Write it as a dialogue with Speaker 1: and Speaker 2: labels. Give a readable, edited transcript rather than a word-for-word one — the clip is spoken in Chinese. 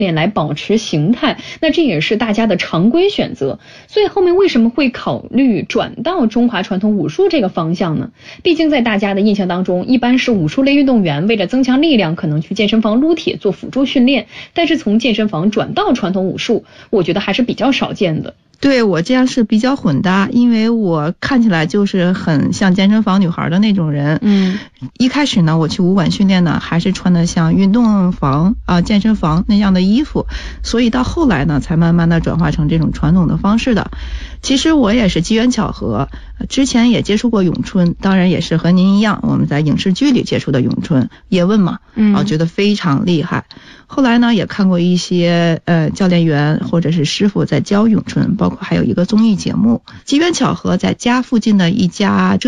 Speaker 1: 练来保持形态，那这也是大家的常规选择。所以后面为什么会考虑转到中华传统武术这个方向呢？毕竟在大家的印象当中，一般是武术类运动员为了增强力量，可能去健身房撸铁做辅助训练，但是从健身房转到传统武术，我觉得还是比较少见的。
Speaker 2: 对，我这样是比较混搭，因为我看起来就是很像健身房女孩的那种人。一开始呢，我去武馆训练呢，还是穿的像运动房健身房那样的衣服，所以到后来呢，才慢慢的转化成这种传统的方式的。其实我也是机缘巧合，之前也接触过咏春，当然也是和您一样，我们在影视剧里接触的咏春，叶问嘛，觉得非常厉害。后来呢，也看过一些教练员或者是师傅在教咏春，包括还有一个综艺节目，机缘巧合在家附近的一家